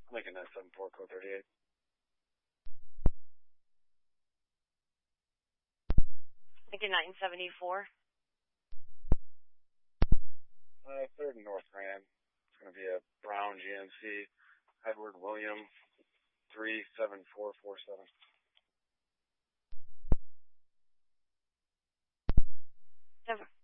Lincoln 974, code 38. Lincoln 974. 3rd and North Grand. It's going to be a brown GMC. Edward William 37447. 7.